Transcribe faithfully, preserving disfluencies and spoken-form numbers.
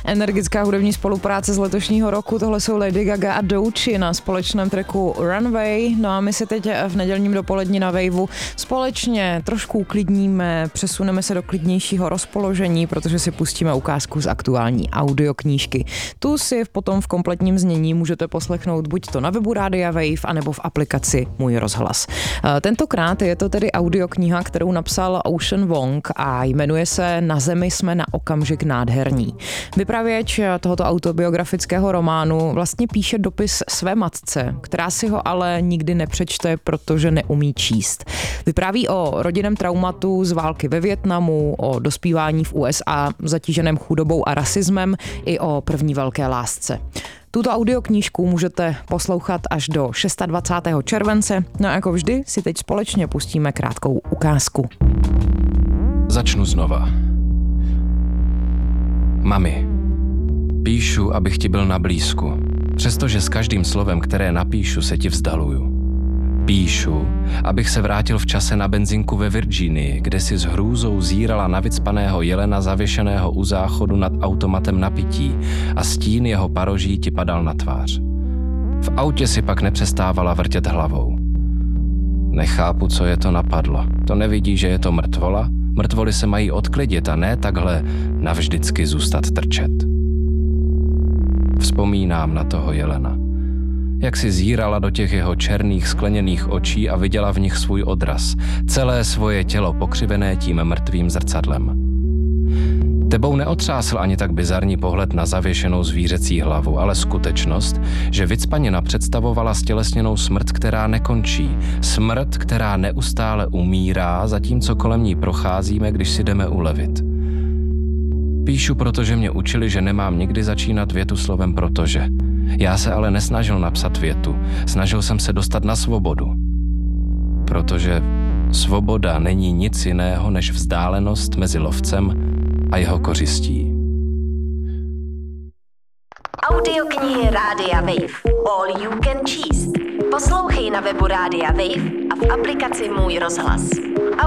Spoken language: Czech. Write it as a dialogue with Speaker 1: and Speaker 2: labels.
Speaker 1: Energická hudební spolupráce z letošního roku, tohle jsou Lady Gaga a Doechii na společném tracku Runway. No a my se teď v nedělním dopolední na Waveu společně trošku uklidníme, přesuneme se do klidnějšího rozpoložení, protože si pustíme ukázku z aktuální audioknížky. Tu si potom v kompletním znění můžete poslechnout buď to na webu Rádia Wave, anebo v aplikaci Můj rozhlas. Tentokrát je to tedy audiokniha, kterou napsal Ocean Wong a jmenuje se Na zemi jsme na okamžik nádherní. Vypravěč tohoto autobiografického románu vlastně píše dopis své matce, která si ho ale nikdy nepřečte, protože neumí číst. Vypráví o rodinném traumatu z války ve Vietnamu, o dospívání v U S A zatíženém chudobou a rasismem i o první velké lásce. Tuto audioknížku můžete poslouchat až do dvacátého šestého července, no a jako vždy si teď společně pustíme krátkou ukázku.
Speaker 2: Začnu znova. Mami, píšu, abych ti byl na blízku, přestože s každým slovem, které napíšu, se ti vzdaluju. Píšu, abych se vrátil v čase na benzinku ve Virginii, kde si s hrůzou zírala na vycpaného jelena zavěšeného u záchodu nad automatem na pití a stín jeho paroží ti padal na tvář. V autě si pak nepřestávala vrtět hlavou. Nechápu, co je to napadlo. To nevidí, že je to mrtvola? Mrtvoly se mají odklidit a ne takhle navždycky zůstat trčet. Vzpomínám na toho jelena. Jak si zírala do těch jeho černých skleněných očí a viděla v nich svůj odraz, celé svoje tělo pokřivené tím mrtvým zrcadlem. Tebou neotřásl ani tak bizarní pohled na zavěšenou zvířecí hlavu, ale skutečnost, že vycpanina představovala stělesněnou smrt, která nekončí. Smrt, která neustále umírá, zatímco kolem ní procházíme, když si jdeme ulevit. Píšu, protože mě učili, že nemám nikdy začínat větu slovem protože. Já se ale nesnažil napsat větu, snažil jsem se dostat na svobodu. Protože svoboda není nic jiného než vzdálenost mezi lovcem a jeho kořistí.
Speaker 3: Audioknihy Rádia Wave. All you can číst. Poslouchej na webu Rádia Wave a v aplikaci Můj rozhlas.